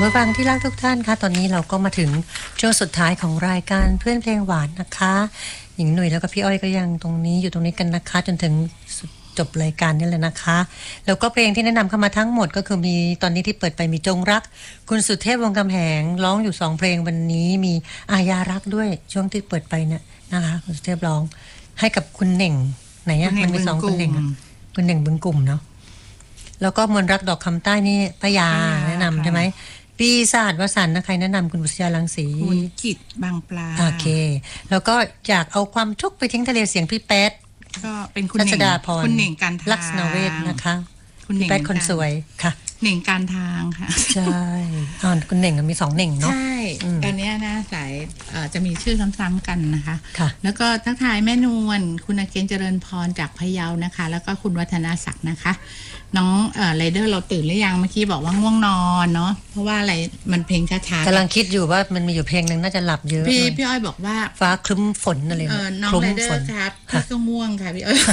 ผู้ฟังที่รักทุกท่านคะตอนนี้เราก็มาถึงช่วงสุดท้ายของรายการเพื่อนเพลงหวานนะคะหญิงหนุ่ยแล้วก็พี่อ้อยก็ยังตรงนี้อยู่ตรงนี้กันนะคะจนถึงจบรายการนี่แหละนะคะแล้วก็เพลงที่แนะนำเข้ามาทั้งหมดก็คือมีตอนนี้ที่เปิดไปมีจงรักคุณสุเทพวงศ์กำแหงร้องอยู่2เพลงวันนี้มีอาญารักด้วยช่วงที่เปิดไปเนี่ยนะคะคุณสุเทพร้องให้กับคุณเหน่งไหนอะมันมี2คุณเหน่งคุณเหน่งบึงกลุ่มเนาะแล้วก็มวลรักดอกคำใต้นี่พยาแนะนำใช่ไหมปีศาจวสันต์นะใครแนะนำคุณบุษยาลังสีคุณจิตบางปลาโอเคแล้วก็อยากเอาความทุกข์ไปทิ้งทะเลเสียงพี่แป๊ดก็เป็นคุณเหน่งคุณเหน่งการทางลักษณเวทนะคะคุณแป๊ดคนสวยค่ะเหน่งการทางค่ะใช่คุณเหน่งมี2เหน่งเนาะใช่ตอนนี้นะสายจะมีชื่อซ้ำๆกันนะคะค่ะแล้วก็ทักทายแม่นวลคุณอาเกณฑ์เจริญพรจากพะเยานะคะแล้วก็คุณวัฒนาศักดิ์นะคะน้องไรเดอร์เราตื่นหรือยังเมื่อกี้บอกว่าง่วงนอนเนาะเพราะว่าอะไรมันเพลงช้าๆกำลังคิดอยู่ว่ามันมีอยู่เพลงนึงน่าจะหลับเยอะพี่อ้อยบอกว่าฟ้าครึ้มฝนอะไรน้องไรเดอร์ครับพี่ก็ง่วงค่ะพี่อ้อย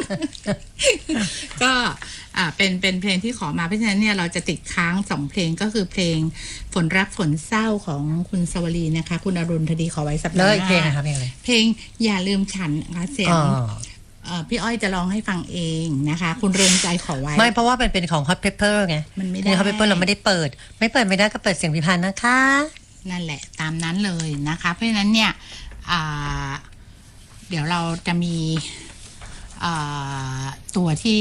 ก็เป็นเพลงที่ขอมาเพราะฉะนั้นเนี่ยเราจะติดค้าง2เพลงก็คือเพลงฝนรักฝนเศร้าของคุณสวรีนะคะคุณอรุณพดีขอไว้สัปดาห์หน้าเพลงอะไรเพลงอย่าลืมฉันนะคะเสียงพี่อ้อยจะร้องให้ฟังเองนะคะคุณเรืองใจขอไว้ไม่เพราะว่าเป็นของ Hot Pepper ไงมันไม่ได้ Hot Pepper เราไม่ได้เปิดไม่ได้ก็เปิดเสียงพิพานนะคะนั่นแหละตามนั้นเลยนะคะเพราะฉะนั้นเนี่ยเดี๋ยวเราจะมีตัวที่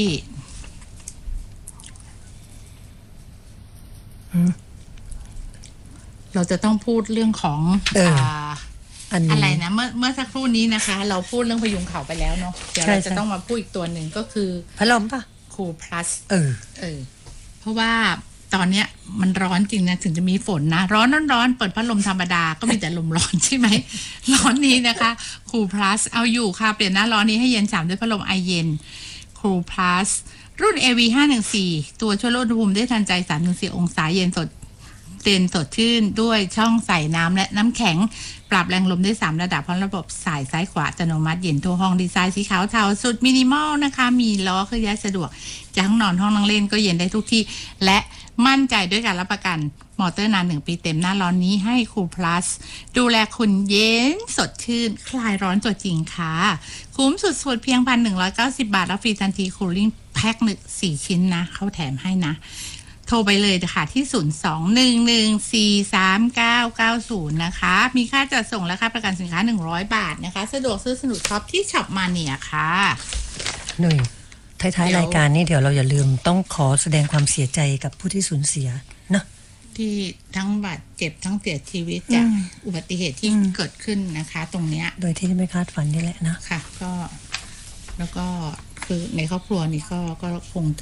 เราจะต้องพูดเรื่องของอะไรนะเมื่อสักครู่นี้นะคะเราพูดเรื่องพยุงเขาไปแล้วเนาะเดี๋ยวเราจะต้องมาพูดอีกตัวหนึ่งก็คือพัดลมป่ะคูลพลัสเพราะว่าตอนเนี้ยมันร้อนจริงนะถึงจะมีฝนนะร้อนเปิดพัดลมธรรมดาก็มีแต่ลมร้อนใช่ไหมร้อนนี้นะคะคูลพลัสเอาอยู่ค่ะเปลี่ยนหน้าร้อนนี้ให้เย็นฉ่ำด้วยพัดลมไอเย็นคูลพลัสรุ่น AV514 ตัวช่วยลดอุณหภูมิได้ทันใจ 3-4 องศาเย็นสดชื่นด้วยช่องใส่น้ำและน้ำแข็งปรับแรงลมได้3ระดับพร้อมระบบสายซ้ายขวาอัตโนมัติเย็นทั่วห้องดีไซน์สีขาวเทาสุดมินิมอลนะคะมีล้อเคลื่อนย้ายสะดวกจากห้องนอนห้องนั่งเล่นก็เย็นได้ทุกที่และมั่นใจด้วยการรับประกันมอเตอร์นาน1ปีเต็มหน้าร้อนนี้ให้คูลพลัสดูแลคุณเย็นสดชื่นคลายร้อนตัวจริงค่ะคุ้มสุดๆเพียง 1,190 บาทแล้วฟรีทันทีคูลิ่งแพ็ค4ชิ้นนะเขาแถมให้นะโทรไปเลยค่ะที่02-114-3990นะคะมีค่าจัดส่งและค่าประกันสินค้า100 บาทนะคะสะดวกซื้อสนุกช็อปที่ช็อปมาเนียค่ะหนุ่ยท้ายๆรายการนี้เดี๋ยวเราอย่าลืมต้องขอแสดงความเสียใจกับผู้ที่สูญเสียเนาะที่ทั้งบาดเจ็บทั้งเสียชีวิตจากอุบัติเหตุที่เกิดขึ้นนะคะตรงเนี้ยโดยที่ไม่คาดฝันนี่แหละนะค่ะก็แล้วก็คือในครอบครัวนี้ก็คง